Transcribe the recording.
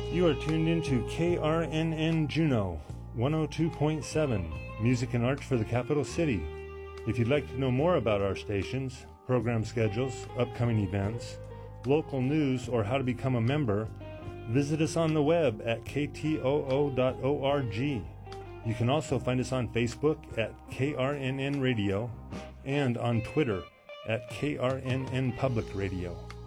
You are tuned into KRNN Juneau 102.7, music and arts for the capital city. If you'd like to know more about our stations, program schedules, upcoming events, local news, or how to become a member, visit us on the web at ktoo.org. You can also find us on Facebook at KRNN Radio and on Twitter at KRNN Public Radio.